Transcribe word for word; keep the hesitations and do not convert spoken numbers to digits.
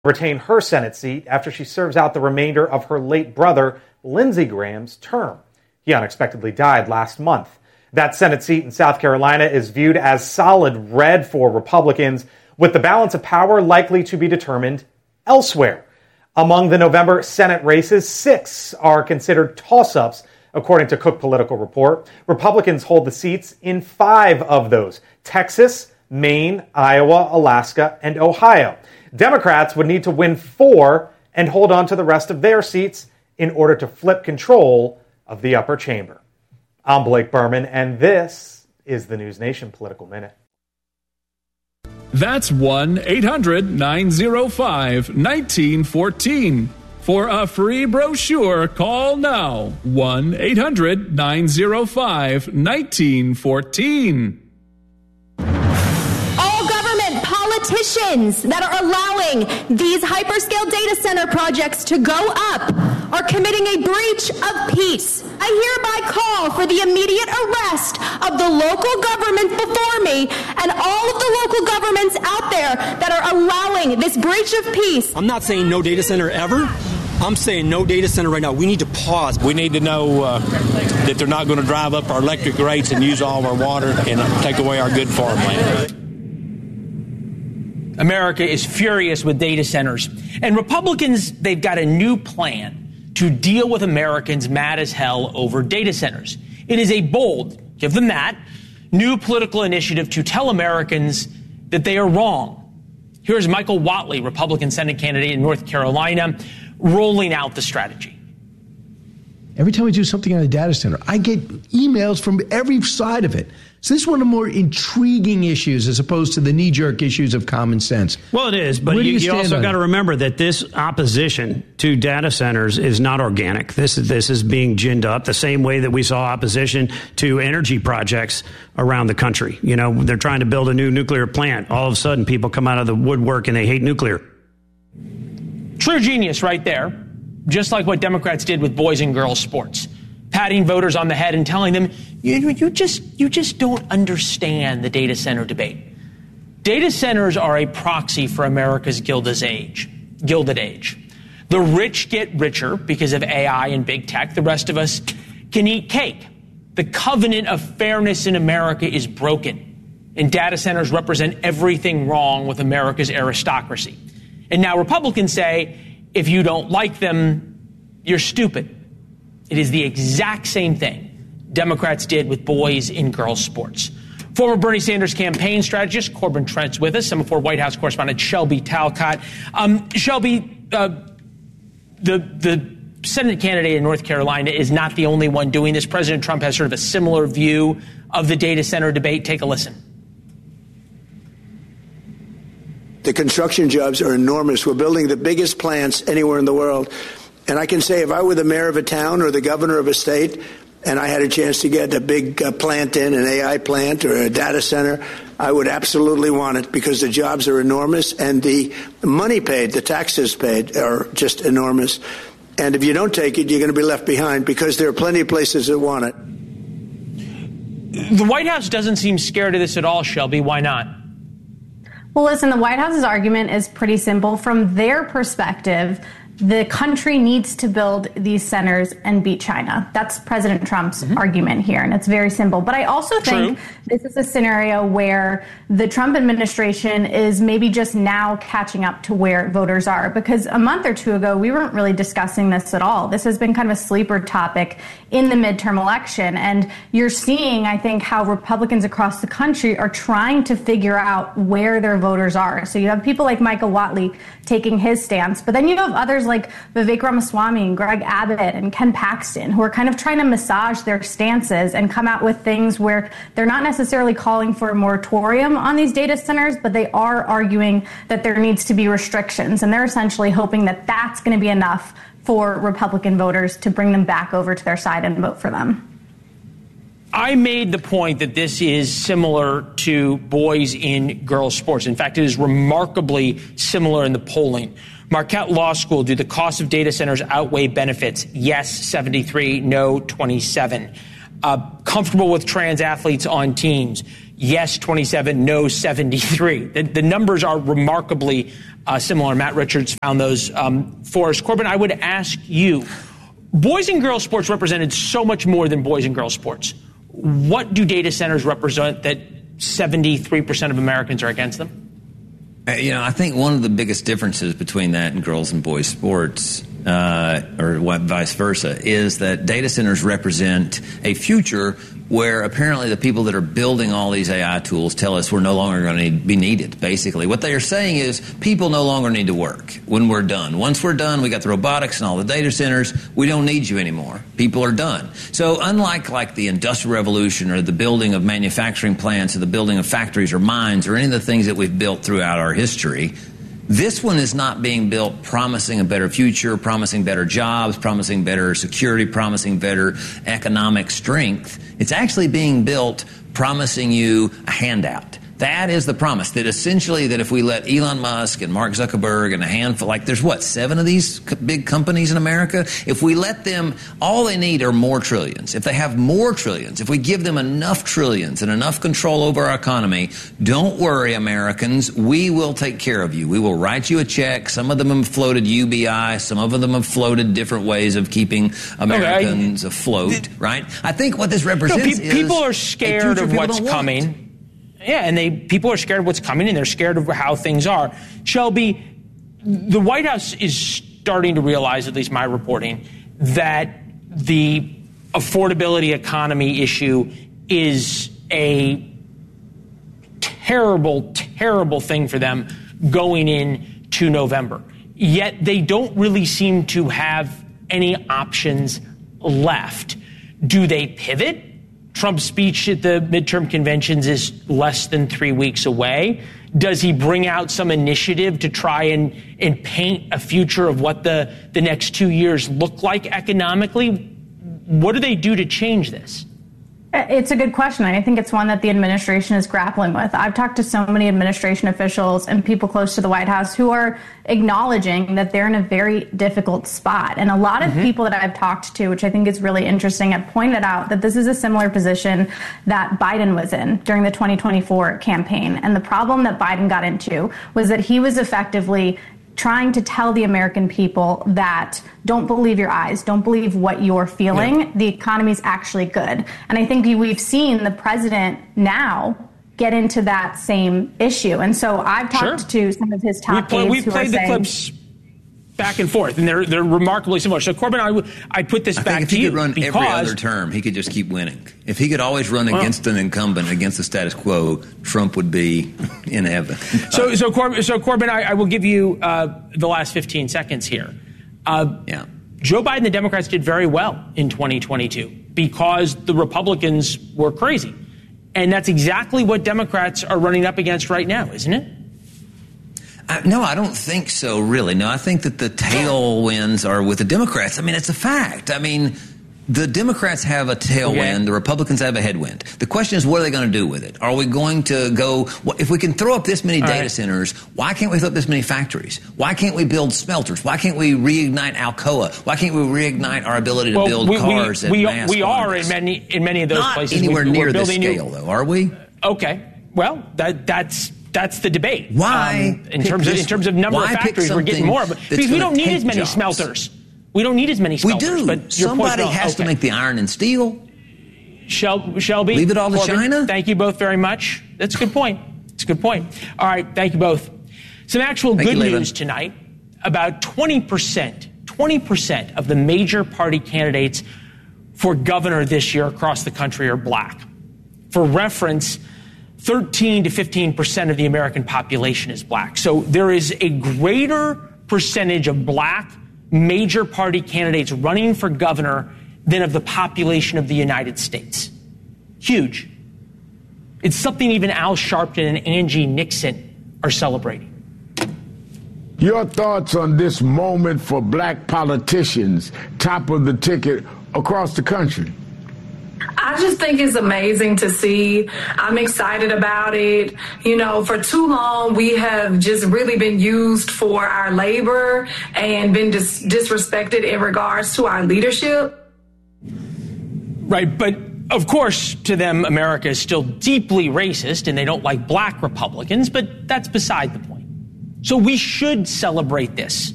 retain her Senate seat after she serves out the remainder of her late brother, Lindsey Graham's term. He unexpectedly died last month. That Senate seat in South Carolina is viewed as solid red for Republicans, with the balance of power likely to be determined elsewhere. Among the November Senate races, six are considered toss-ups, according to Cook Political Report. Republicans hold the seats in five of those: Texas, Maine, Iowa, Alaska, and Ohio. Democrats would need to win four and hold on to the rest of their seats in order to flip control of the upper chamber. I'm Blake Berman, and this is the News Nation Political Minute. That's one eight hundred nine oh five one nine one four. For a free brochure, call now. one eight hundred nine oh five one nine one four. Politicians that are allowing these hyperscale data center projects to go up are committing a breach of peace. I hereby call for the immediate arrest of the local government before me and all of the local governments out there that are allowing this breach of peace. I'm not saying no data center ever. I'm saying no data center right now. We need to pause. We need to know uh, that they're not going to drive up our electric rates and use all of our water and take away our good farmland. America is furious with data centers, and Republicans, they've got a new plan to deal with Americans mad as hell over data centers. It is a bold, give them that, new political initiative to tell Americans that they are wrong. Here's Michael Whatley, Republican Senate candidate in North Carolina, rolling out the strategy. Every time we do something on a data center, I get emails from every side of it. So this is one of the more intriguing issues as opposed to the knee-jerk issues of common sense. Well, it is, but you, you, you also got to remember that this opposition to data centers is not organic. This, this is being ginned up the same way that we saw opposition to energy projects around the country. You know, they're trying to build a new nuclear plant. All of a sudden, people come out of the woodwork and they hate nuclear. True genius right there, just like what Democrats did with boys and girls sports. Patting voters on the head and telling them, you, you just you just don't understand the data center debate. Data centers are a proxy for America's Gilded Age. Gilded Age. The rich get richer because of A I and big tech. The rest of us can eat cake. The covenant of fairness in America is broken, and data centers represent everything wrong with America's aristocracy. And now Republicans say, if you don't like them, you're stupid. It is the exact same thing Democrats did with boys and girls sports. Former Bernie Sanders campaign strategist Corbin Trent's with us, and before White House correspondent Shelby Talcott. Um, Shelby, uh, the the Senate candidate in North Carolina is not the only one doing this. President Trump has sort of a similar view of the data center debate. Take a listen. The construction jobs are enormous. We're building the biggest plants anywhere in the world. And I can say if I were the mayor of a town or the governor of a state and I had a chance to get a big uh, plant in, an A I plant or a data center, I would absolutely want it because the jobs are enormous and the money paid, the taxes paid are just enormous. And if you don't take it, you're going to be left behind because there are plenty of places that want it. The White House doesn't seem scared of this at all, Shelby. Why not? Well, listen, the White House's argument is pretty simple. From their perspective, the country needs to build these centers and beat China. That's President Trump's mm-hmm. argument here, and it's very simple. But I also think True. This is a scenario where the Trump administration is maybe just now catching up to where voters are, because a month or two ago, we weren't really discussing this at all. This has been kind of a sleeper topic in the midterm election, and you're seeing, I think, how Republicans across the country are trying to figure out where their voters are. So you have people like Michael Whatley taking his stance, but then you have others like Vivek Ramaswamy and Greg Abbott and Ken Paxton, who are kind of trying to massage their stances and come out with things where they're not necessarily calling for a moratorium on these data centers, but they are arguing that there needs to be restrictions. And they're essentially hoping that that's going to be enough for Republican voters to bring them back over to their side and vote for them. I made the point that this is similar to boys in girls sports. In fact, it is remarkably similar in the polling. Marquette Law School, do the cost of data centers outweigh benefits? Yes, seventy-three, no, twenty-seven. Uh, comfortable with trans athletes on teams? yes twenty-seven, no seventy-three. The, the numbers are remarkably uh, similar. Matt Richards found those um, for us. Corbin, I would ask you, boys and girls sports represented so much more than boys and girls sports. What do data centers represent that seventy-three percent of Americans are against them? Uh, you know, I think one of the biggest differences between that and girls and boys sports, uh, or what, vice versa, is that data centers represent a future where apparently the people that are building all these A I tools tell us we're no longer going to be needed, basically. What they are saying is people no longer need to work when we're done. Once we're done, we got the robotics and all the data centers, we don't need you anymore. People are done. So unlike like the Industrial Revolution or the building of manufacturing plants or the building of factories or mines or any of the things that we've built throughout our history, this one is not being built promising a better future, promising better jobs, promising better security, promising better economic strength. It's actually being built promising you a handout. That is the promise, that essentially that if we let Elon Musk and Mark Zuckerberg and a handful, like there's what, seven of these big companies in America? If we let them, all they need are more trillions. If they have more trillions, if we give them enough trillions and enough control over our economy, don't worry, Americans, we will take care of you. We will write you a check. Some of them have floated U B I. Some of them have floated different ways of keeping Americans okay, I, afloat, th- right? I think what this represents no, pe- is people are scared of what's coming. Yeah, and they people are scared of what's coming, and they're scared of how things are. Shelby, the White House is starting to realize, at least my reporting, that the affordability economy issue is a terrible, terrible thing for them going into November. Yet they don't really seem to have any options left. Do they pivot? Trump's speech at the midterm conventions is less than three weeks away. Does he bring out some initiative to try and, and paint a future of what the, the next two years look like economically? What do they do to change this? It's a good question. I think it's one that the administration is grappling with. I've talked to so many administration officials and people close to the White House who are acknowledging that they're in a very difficult spot. And a lot of mm-hmm. people that I've talked to, which I think is really interesting, have pointed out that this is a similar position that Biden was in during the twenty twenty-four campaign. And the problem that Biden got into was that he was effectively trying to tell the American people that don't believe your eyes, don't believe what you're feeling. Yeah. The economy's actually good. And I think we've seen the president now get into that same issue. And so I've talked sure. to some of his top we aides We've who played are the saying, clips back and forth, and they're they're remarkably similar. So Corbin, I would I put this I back think if to he you could run because, every other term, he could just keep winning. If he could always run well, against an incumbent, against the status quo, Trump would be in heaven. So so Corbin, so Corbin, I, I will give you uh, the last fifteen seconds here. Uh, yeah. Joe Biden, the Democrats did very well in twenty twenty-two because the Republicans were crazy, and that's exactly what Democrats are running up against right now, isn't it? Uh, no, I don't think so, really. No, I think that the tailwinds are with the Democrats. I mean, it's a fact. I mean, the Democrats have a tailwind. Okay. The Republicans have a headwind. The question is, what are they going to do with it? Are we going to go – if we can throw up this many All data right. centers, why can't we throw up this many factories? Why can't we build smelters? Why can't we reignite Alcoa? Why can't we reignite our ability to well, build we, cars we, at mass We are quantities? in many, in many of those Not places. anywhere we, near this scale, new, though, are we? Okay. Well, that that's – That's the debate. Why? Um, in terms of in terms of number Why of factories, we're getting more. But because we don't need as many jobs. smelters. We don't need as many smelters. We do. But Somebody point, has okay. to make the iron and steel. Shel- Shelby, leave it all to Corbin, China. Thank you both very much. That's a good point. It's a good point. All right. Thank you both. Some actual thank good you, news tonight. About twenty percent, twenty percent of the major party candidates for governor this year across the country are black. For reference, thirteen to fifteen percent of the American population is black. So there is a greater percentage of black major party candidates running for governor than of the population of the United States. Huge. It's something even Al Sharpton and Angie Nixon are celebrating. Your thoughts on this moment for black politicians, top of the ticket across the country? I just think it's amazing to see. I'm excited about it. You know, for too long, we have just really been used for our labor and been dis- disrespected in regards to our leadership. Right. But, Of course, to them, America is still deeply racist and they don't like black Republicans, but that's beside the point. So we should celebrate this.